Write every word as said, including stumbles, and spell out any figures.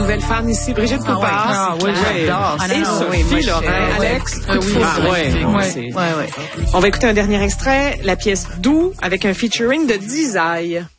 nouvelle fan ici, Brigitte Ah, Poupard. ah oui, j'adore. Et Ah, Sophie oui, Lorrain. Alex, euh, oui, ah, oui, ouais, oui, ouais, oui, c'est- oui, oui. On va écouter un dernier extrait, la pièce Doux avec un featuring de Dizaï.